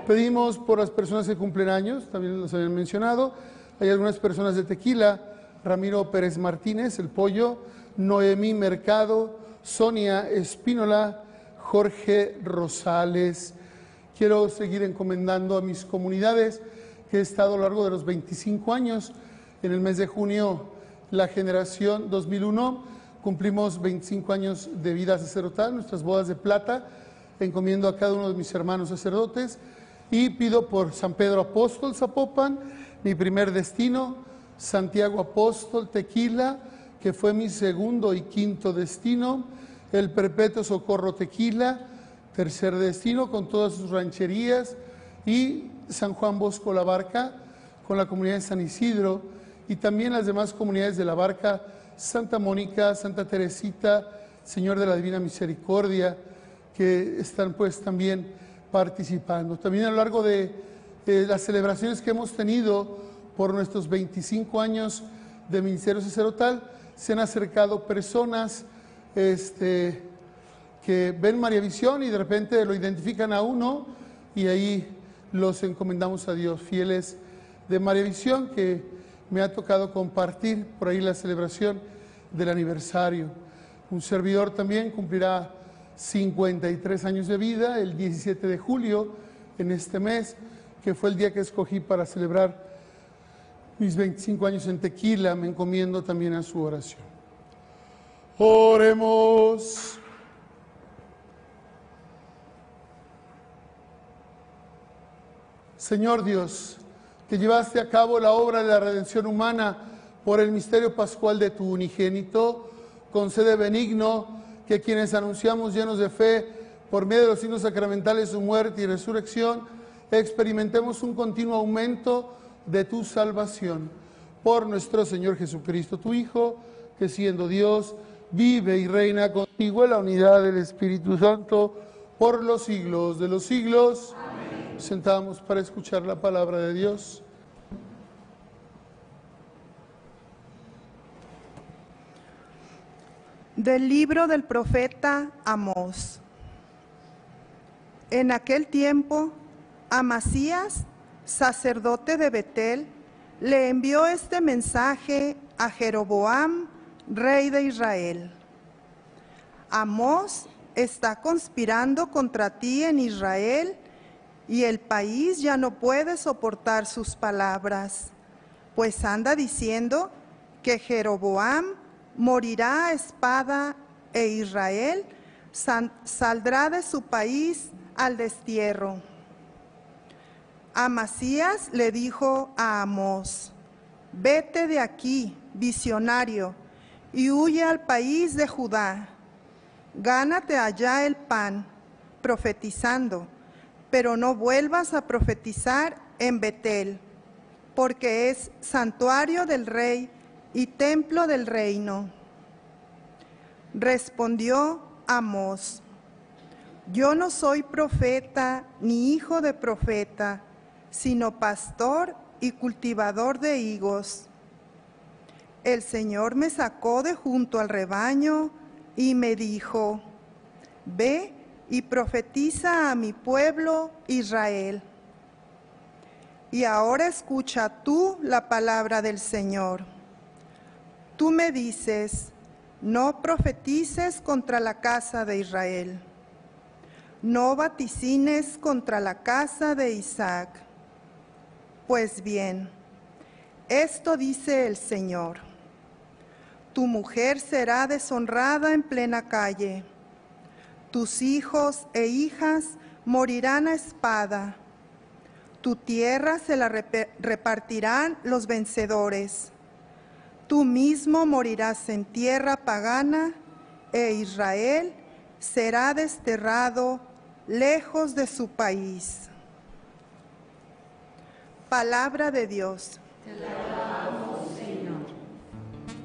Pedimos por las personas que cumplen años, también los habían mencionado. Hay algunas personas de Tequila: Ramiro Pérez Martínez, el Pollo; Noemí Mercado; Sonia Espínola; Jorge Rosales. Quiero seguir encomendando a mis comunidades que he estado a lo largo de los 25 años. En el mes de junio, la generación 2001, cumplimos 25 años de vida sacerdotal, nuestras bodas de plata. Encomiendo a cada uno de mis hermanos sacerdotes y pido por San Pedro Apóstol, Zapopan, mi primer destino; Santiago Apóstol, Tequila, que fue mi segundo y quinto destino; el Perpetuo Socorro, Tequila, tercer destino, con todas sus rancherías; y San Juan Bosco, La Barca, con la comunidad de San Isidro, y también las demás comunidades de La Barca: Santa Mónica, Santa Teresita, Señor de la Divina Misericordia, que están pues también participando. También a lo largo de las celebraciones que hemos tenido por nuestros 25 años de ministerio sacerdotal, se han acercado personas que ven María Visión y de repente lo identifican a uno, y ahí los encomendamos a Dios. Fieles de María Visión, que me ha tocado compartir por ahí la celebración del aniversario. Un servidor también cumplirá 53 años de vida el 17 de julio, en este mes, que fue el día que escogí para celebrar mis 25 años en Tequila. Me encomiendo también a su oración. Oremos. Señor Dios, que llevaste a cabo la obra de la redención humana por el misterio pascual de tu unigénito, concede benigno que quienes anunciamos llenos de fe, por medio de los signos sacramentales, su muerte y resurrección, experimentemos un continuo aumento de tu salvación. Por nuestro Señor Jesucristo, tu Hijo, que siendo Dios, vive y reina contigo en la unidad del Espíritu Santo, por los siglos de los siglos. Amén. Sentamos para escuchar la palabra de Dios. Del libro del profeta Amós. En aquel tiempo, Amasías, sacerdote de Betel, le envió este mensaje a Jeroboam, rey de Israel. Amós está conspirando contra ti en Israel, y el país ya no puede soportar sus palabras, pues anda diciendo que Jeroboam morirá a espada e Israel saldrá de su país al destierro. Amasías le dijo a Amós: vete de aquí, visionario, y huye al país de Judá. Gánate allá el pan, profetizando, pero no vuelvas a profetizar en Betel, porque es santuario del rey y templo del reino. Respondió Amós: yo no soy profeta ni hijo de profeta, sino pastor y cultivador de higos. El Señor me sacó de junto al rebaño y me dijo: ve y profetiza a mi pueblo Israel. Y ahora escucha tú la palabra del Señor. Tú me dices: no profetices contra la casa de Israel, no vaticines contra la casa de Isaac. Pues bien, esto dice el Señor: tu mujer será deshonrada en plena calle, tus hijos e hijas morirán a espada, tu tierra se la repartirán los vencedores. Tú mismo morirás en tierra pagana, e Israel será desterrado lejos de su país. Palabra de Dios. Te alabamos.